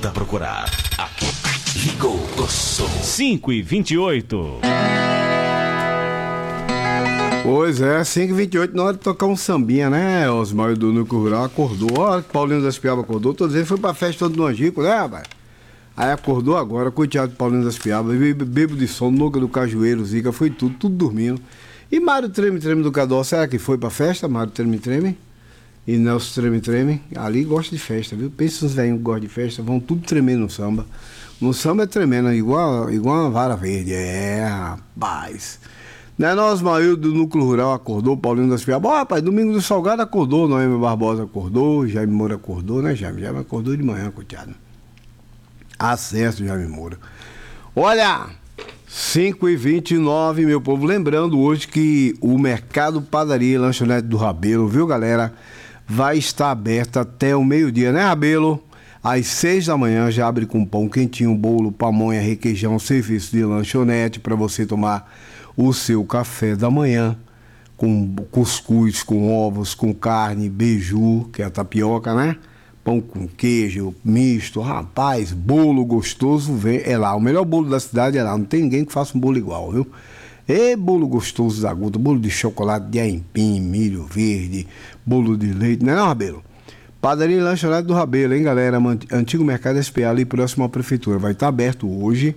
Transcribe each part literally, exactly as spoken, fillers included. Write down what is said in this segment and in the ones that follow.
volta a procurar. Aqui, ligou o som. cinco e vinte e oito. Pois é, cinco e vinte e oito, na hora de tocar um sambinha, né? Osmar do Núcleo Rural acordou. Olha que Paulinho das Piabas acordou. Todos eles foi pra festa do Angico, né, rapaz? Aí acordou agora, coitado de Paulinho das Piabas, bebo de sono, Nuca do Cajueiro, Zica, foi tudo, tudo dormindo. E Mário Treme Treme do Cadó, será que foi pra festa, Mário Treme Treme? E Nelson Treme Treme, ali gosta de festa, viu? Pensa nos velhinhos que gostam de festa, vão tudo tremer no samba. No samba é tremendo, igual, igual uma vara verde, é, rapaz. Né, nós, Maíldo do Núcleo Rural acordou, Paulinho das Piabas. Ó, rapaz, Domingo do Salgado acordou, Noemi Barbosa acordou, Jaime Moura acordou, né, Jaime? Jaime acordou de manhã, coitado. Acesso, Jaime Moura. Olha, cinco e vinte e nove, meu povo. Lembrando hoje que o Mercado Padaria e Lanchonete do Rabelo, viu, galera? Vai estar aberto até o meio-dia, né, Rabelo? Às seis da manhã já abre com pão quentinho, bolo, pamonha, requeijão, serviço de lanchonete para você tomar o seu café da manhã, com cuscuz, com ovos, com carne, beiju, que é a tapioca, né? Pão com queijo, misto, rapaz, bolo gostoso, vem, é lá. O melhor bolo da cidade é lá, não tem ninguém que faça um bolo igual, viu? E bolo gostoso da Guta, bolo de chocolate de aipim, milho verde, bolo de leite, não é não, Rabelo? Padaria e Lanchonete do Rabelo, hein, galera? Antigo Mercado S P A ali próximo à prefeitura. Vai estar aberto hoje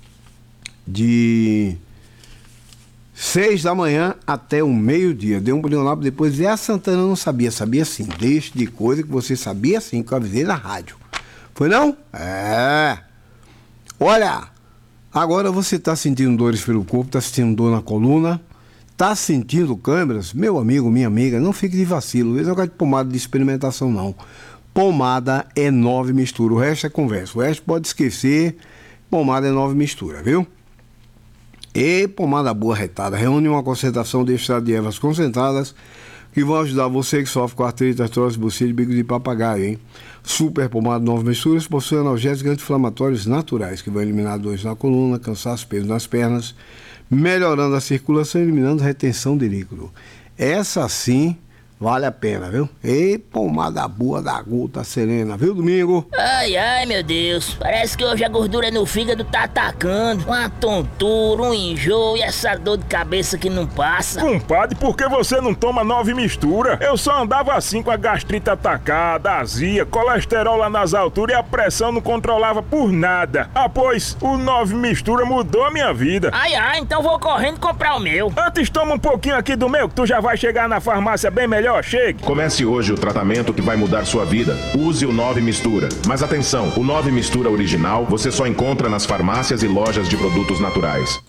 de seis da manhã até o meio-dia. Deu um pulinho lá, depois e a Santana não sabia. Sabia sim, deixe de coisa que você sabia sim, que eu avisei na rádio. Foi não? É. Olha, agora você está sentindo dores pelo corpo, está sentindo dor na coluna, está sentindo câimbras? Meu amigo, minha amiga, não fique de vacilo. Esse não é de pomada de experimentação, não. Pomada é nove mistura. O resto é conversa. O resto pode esquecer. Pomada é nove mistura, viu? E pomada boa retada, reúne uma concentração de extrato de ervas concentradas que vão ajudar você que sofre com artrite, artrose, bucite e bico de papagaio, hein? Super pomada nove misturas possui analgésicos anti-inflamatórios naturais que vão eliminar dores na coluna, cansaço, peso nas pernas, melhorando a circulação e eliminando a retenção de líquido. Essa sim vale a pena, viu? E pomada boa da Guta Serena, viu, Domingo? Ai, ai, meu Deus. Parece que hoje a gordura no fígado tá atacando. Uma tontura, um enjoo e essa dor de cabeça que não passa. Compadre, por que você não toma nove mistura? Eu só andava assim com a gastrite atacada, azia, colesterol lá nas alturas e a pressão não controlava por nada. Ah, pois, o nove mistura mudou a minha vida. Ai, ai, então vou correndo comprar o meu. Antes toma um pouquinho aqui do meu, que tu já vai chegar na farmácia bem melhor. Chegue. Comece hoje o tratamento que vai mudar sua vida. Use o nove mistura. Mas atenção, o nove mistura original você só encontra nas farmácias e lojas de produtos naturais.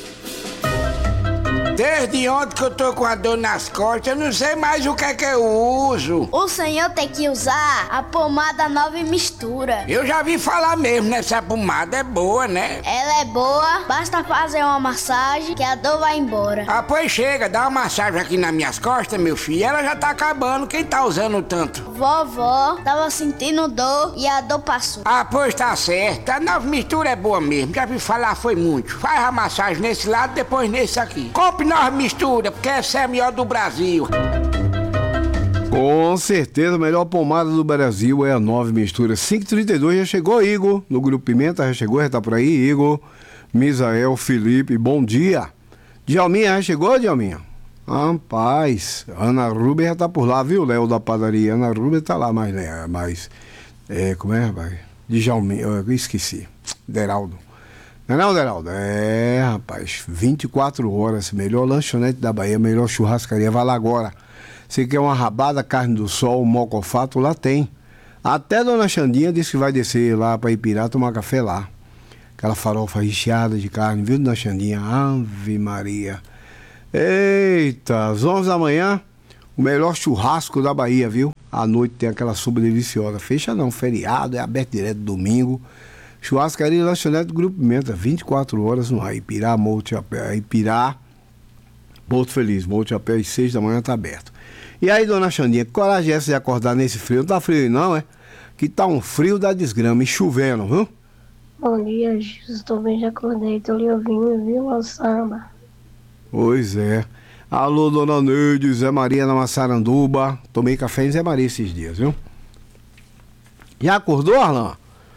Desde ontem que eu tô com a dor nas costas, eu não sei mais o que é que eu uso. O senhor tem que usar a pomada nove mistura. Eu já vi falar mesmo nessa pomada, é boa, né? Ela é boa, basta fazer uma massagem que a dor vai embora. Ah, pois chega, dá uma massagem aqui nas minhas costas, meu filho. Ela já tá acabando, quem tá usando tanto? Vovó tava sentindo dor e a dor passou. Ah, pois tá certo, a nova mistura é boa mesmo, já vi falar foi muito. Faz a massagem nesse lado, depois nesse aqui. Compre nova mistura, porque essa é a melhor do Brasil. Com certeza, a melhor pomada do Brasil é a nove mistura. cinco e trinta e dois, já chegou Igor, no Grupo Pimenta, já chegou, já tá por aí, Igor, Misael, Felipe, bom dia. Djalminha, já chegou, Djalminha? Rapaz, Ana Rubia já tá por lá, viu, Léo da padaria? Ana Rubia tá lá, mas, né, mas é, como é, rapaz? Djalminha, eu esqueci, Deraldo. Não é não, Deraldo? É, rapaz, vinte e quatro horas, melhor lanchonete da Bahia, melhor churrascaria, vai lá agora. Você quer uma rabada, carne do sol, mocofato, lá tem. Até Dona Xandinha disse que vai descer lá para Ipirá tomar café lá. Aquela farofa recheada de carne, viu, Dona Xandinha? Ave Maria. Eita, às onze da manhã, o melhor churrasco da Bahia, viu? À noite tem aquela sopa deliciosa. Fecha não, feriado, é aberto direto domingo. Churrascaria e lanchonete do Grupo Pimenta, vinte e quatro horas no ar. Ipirá, Monte Chapéu, Ipirá, Porto Feliz, Monte Chapéu, às seis da manhã tá aberto. E aí, Dona Xandinha, que coragem é essa de acordar nesse frio? Não tá frio aí não, é? Que tá um frio da desgrama e chovendo, viu? Bom dia, estou bem, já acordei, tô lhe ouvindo, viu, o samba? Pois é. Alô, Dona Neide, Zé Maria na Massaranduba. Tomei café em Zé Maria esses dias, viu? Já acordou, Arlan?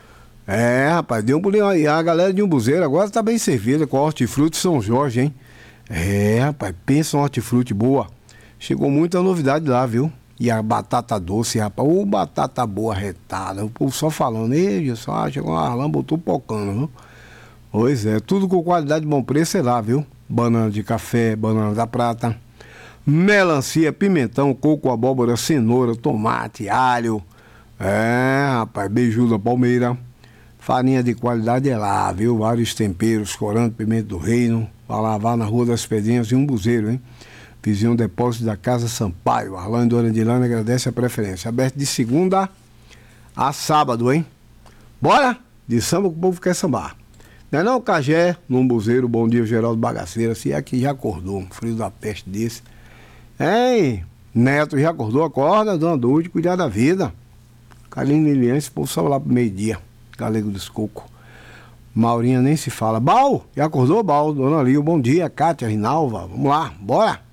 É, rapaz, deu um pulinho aí. A galera de Umbuzeiro agora tá bem servida com hortifruti São Jorge, hein? É, rapaz, pensa um hortifruti boa. Chegou muita novidade lá, viu? E a batata doce, rapaz. Ô, batata boa retada. O povo só falando, ei, só chegou uma lã, botou pocando, viu? Pois é, tudo com qualidade de bom preço, sei lá, viu? Banana de café, banana da prata, melancia, pimentão, coco, abóbora, cenoura, tomate, alho. É, rapaz, beiju da palmeira. Farinha de qualidade é lá, viu? Vários temperos, corante, pimenta do reino. Vai lavar na Rua das Pedrinhas e Umbuzeiro, hein? Vizinho depósito da Casa Sampaio. Arlando Orandilano agradece a preferência. Aberto de segunda a sábado, hein? Bora? De samba que o povo quer sambar. Não é não, Cagé, no Umbuzeiro, bom dia, Geraldo Bagaceira. Se é que já acordou, um frio da peste desse. Hein? Neto, já acordou? Acorda, dona Dúride, cuidar da vida. Carlinhos Lilian, esse povo só lá pro meio-dia. Galego dos Coco. Maurinha nem se fala. Bal, já acordou, Bal? Dona Lio, bom dia. Cátia, Rinalva, vamos lá, bora.